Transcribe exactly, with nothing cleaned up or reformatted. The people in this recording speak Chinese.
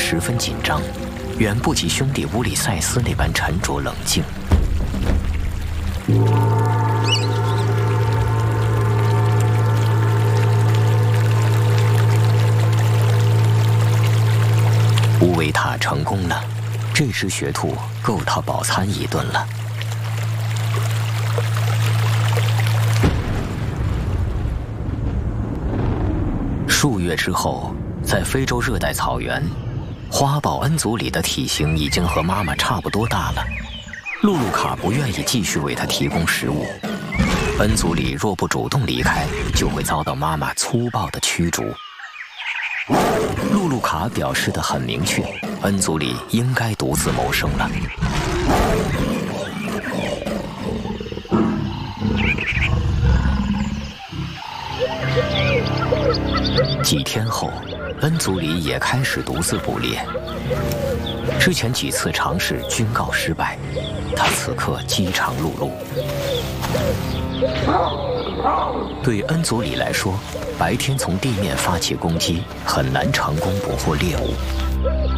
十分紧张，远不及兄弟乌里塞斯那般沉着冷静。乌维塔成功了，这只雪兔够他饱餐一顿了。数月之后，在非洲热带草原，花豹恩祖里的体型已经和妈妈差不多大了。露露卡不愿意继续为他提供食物，恩祖里若不主动离开，就会遭到妈妈粗暴的驱逐。露露卡表示得很明确，恩祖里应该独自谋生了。几天后，恩祖里也开始独自捕猎。之前几次尝试均告失败，他此刻饥肠辘辘。对恩祖里来说，白天从地面发起攻击很难成功捕获猎物。